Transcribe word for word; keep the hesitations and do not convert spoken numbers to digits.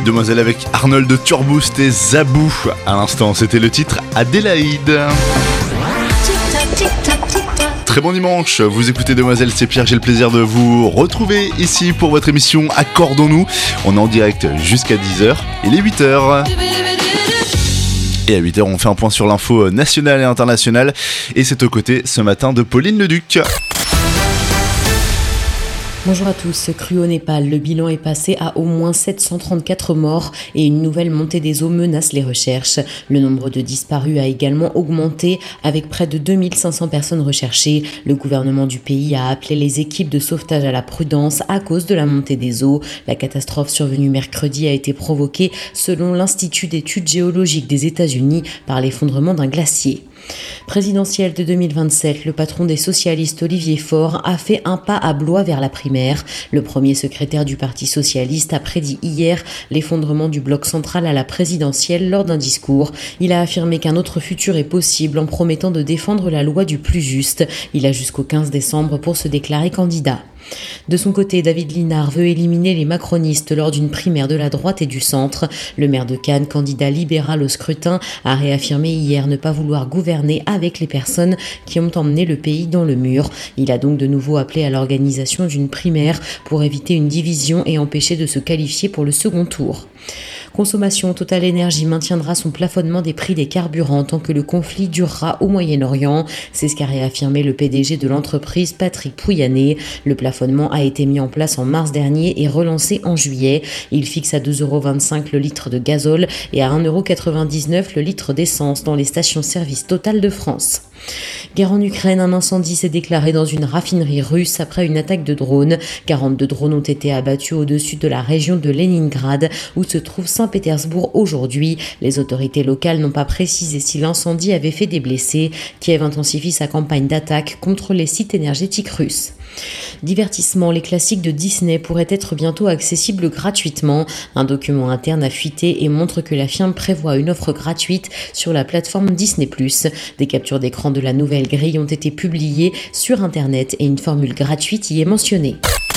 Demoiselle avec Arnold Turboost et Zabou. À l'instant, c'était le titre Adélaïde. Très bon dimanche, vous écoutez Demoiselle, c'est Pierre, j'ai le plaisir de vous retrouver ici pour votre émission Accordons-nous. On est en direct jusqu'à dix heures, il est huit heures. Et à huit heures, on fait un point sur l'info nationale et internationale. Et c'est aux côtés ce matin de Pauline Leduc. Bonjour à tous. Crue au Népal, le bilan est passé à au moins sept cent trente-quatre morts et une nouvelle montée des eaux menace les recherches. Le nombre de disparus a également augmenté avec près de deux mille cinq cents personnes recherchées. Le gouvernement du pays a appelé les équipes de sauvetage à la prudence à cause de la montée des eaux. La catastrophe survenue mercredi a été provoquée, selon l'Institut d'études géologiques des États-Unis, par l'effondrement d'un glacier. Présidentielle de deux mille vingt-sept, le patron des socialistes Olivier Faure a fait un pas à Blois vers la primaire. Le premier secrétaire du Parti socialiste a prédit hier l'effondrement du bloc central à la présidentielle lors d'un discours. Il a affirmé qu'un autre futur est possible en promettant de défendre la loi du plus juste. Il a jusqu'au quinze décembre pour se déclarer candidat. De son côté, David Linard veut éliminer les macronistes lors d'une primaire de la droite et du centre. Le maire de Cannes, candidat libéral au scrutin, a réaffirmé hier ne pas vouloir gouverner avec les personnes qui ont emmené le pays dans le mur. Il a donc de nouveau appelé à l'organisation d'une primaire pour éviter une division et empêcher de se qualifier pour le second tour. Consommation, Total Energy maintiendra son plafonnement des prix des carburants tant que le conflit durera au Moyen-Orient. C'est ce qu'a réaffirmé le P D G de l'entreprise, Patrick Pouyanné. Le plafonnement a été mis en place en mars dernier et relancé en juillet. Il fixe à deux euros vingt-cinq le litre de gazole et à un euro quatre-vingt-dix-neuf le litre d'essence dans les stations-service Total de France. Guerre en Ukraine, un incendie s'est déclaré dans une raffinerie russe après une attaque de drones. quarante-deux drones ont été abattus au-dessus de la région de Leningrad où se trouve Saint-Pétersbourg aujourd'hui. Les autorités locales n'ont pas précisé si l'incendie avait fait des blessés. Kiev intensifie sa campagne d'attaque contre les sites énergétiques russes. Divertissement, les classiques de Disney pourraient être bientôt accessibles gratuitement. Un document interne a fuité et montre que la firme prévoit une offre gratuite sur la plateforme Disney plus. Des captures d'écran de la nouvelle grille ont été publiées sur Internet et une formule gratuite y est mentionnée.